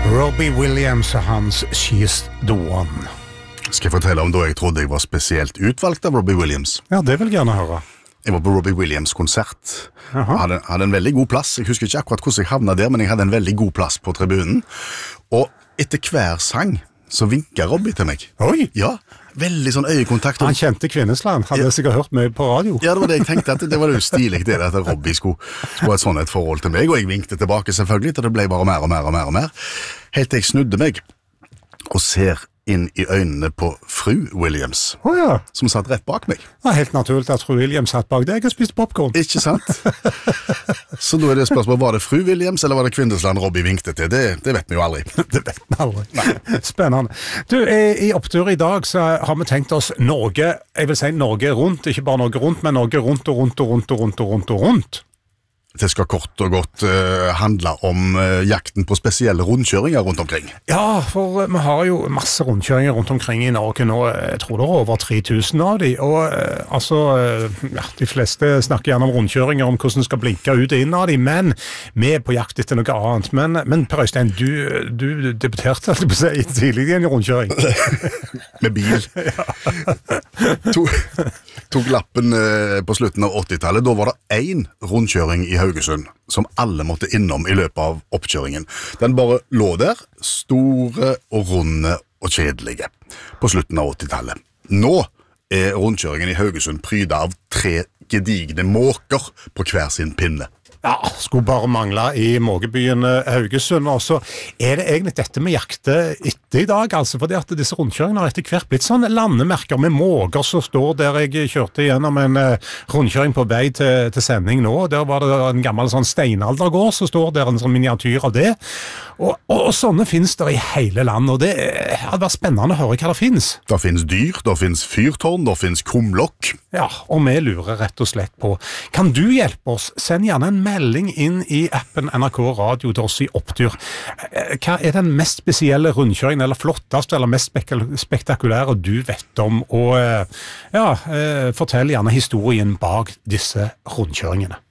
Robbie Williams og hans She's the One. Skal jeg fortelle om da jeg trodde jeg var spesielt utvalgt av Robbie Williams? Ja, det vil jeg gjerne høre. Jeg var på Robbie Williams konsert. Hadde en veldig god plass. Jeg husker ikke akkurat hvordan jeg havnet der, men jeg hadde en veldig god plass på tribunen. Og etter hver sang så vinket Robbie til meg. Oi! Ja, veldig sånn øyekontakt. Han kjente Kvinnesland, hadde sikkert hørt meg på radio. Ja, det var det jeg tenkte, at det var jo stilig det at Robbie skulle ha et sånn et forhold til meg, og jeg vinkte tilbake selvfølgelig, til det ble bare mer og mer og mer og mer. Helt til jeg snudde meg og ser inn i øynene på fru Williams, som satt rett bak meg. Det var helt naturligt at fru Williams satt bak deg og spiste popcorn. Ikke sant? Så nå er det spørsmål, var det fru Williams eller var det Kvinnesland Robbie vinkte til? Det vet vi jo aldri. Det vet vi aldri. Nei. Spennende. Du, i opptur i dag så har vi tenkt oss Norge, jeg vil si Norge rundt, ikke bare Norge rundt, men Norge rundt og rundt og rundt og rundt og rundt og rundt. Det skal kort og godt handle om jakten på spesielle rundkjøringer rundt omkring. Ja, for vi har jo masse rundkjøringer rundt omkring i Norge nå. Jeg tror det er over 3000 av de. Og de fleste snakker gjerne om rundkjøringer, om hvordan de skal blinke ut og inn av de, men vi er på jakt etter noe annet. Men Per Øystein, du debuterte på seg tidlig i en rundkjøring. Med bil. Tok lappen på slutten av 80-tallet. Da var det én rundkjøring i Haugesund som alle måtte innom i løpet av oppkjøringen. Den bare lå der, store og runde og kjedelige, på slutten av 80-tallet. Nå er rundkjøringen i Haugesund prydet av 3 gedigne måker på hver sin pinne. Ja, skulle bare mangle i mågebyen Haugesund, og så er det egentlig dette vi jakter etter i dag, altså, fordi at disse rundkjøringene har etter hvert blitt sånn landemerker med måger som står der. Jeg kjørte gjennom en rundkjøring på vei til sending nå, der var det en gammel sånn steinaldergård som står der, en sånn miniatyr av det, og sånne finnes det i hele landet, og det hadde vært spennende å høre hva det finnes. Det finnes dyr, det finnes fyrtårn, det finnes kumlokk. Ja, og vi lurer rett og slett på, kan du hjelpe oss? Send gjerne en melding inn i appen NRK Radio til oss i opptur. Hva er den mest spesielle rundkjøringen, eller flotteste, eller mest spektakulære du vet om? Og fortell gjerne historien bak disse rundkjøringene.